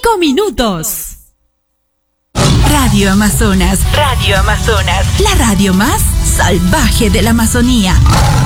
minutos. Radio Amazonas. Radio Amazonas. La radio más salvaje de la Amazonía.